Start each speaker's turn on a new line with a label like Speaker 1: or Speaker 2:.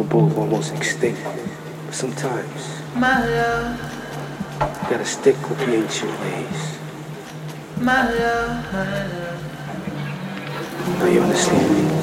Speaker 1: both almost extinct. But sometimes,
Speaker 2: my love,
Speaker 1: you gotta stick with the ancient ways.
Speaker 2: my love, my love.
Speaker 1: Now you understand me?